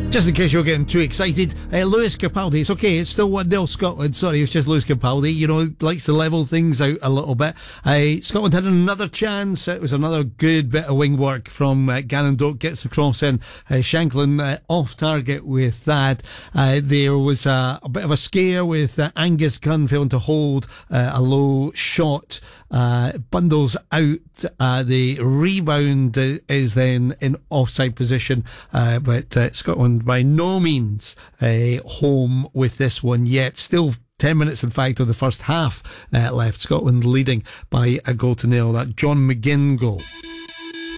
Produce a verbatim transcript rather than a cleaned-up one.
Just in case you're getting too excited, uh, Lewis Capaldi, it's okay, it's still one nil Scotland. Sorry, it's just Lewis Capaldi, you know, likes to level things out a little bit. Uh, Scotland had another chance. It was another good bit of wing work from uh, Gannon Doak, gets the cross in. Uh, Shanklin uh, off target with that. Uh, there was uh, a bit of a scare with uh, Angus Gunn failing to hold uh, a low shot. Uh, bundles out. Uh, the rebound uh, is then in offside position, uh, but uh, Scotland by no means uh, home with this one yet. Still ten minutes, in fact, of the first half uh, left. Scotland leading by a goal to nil. That John McGinn goal.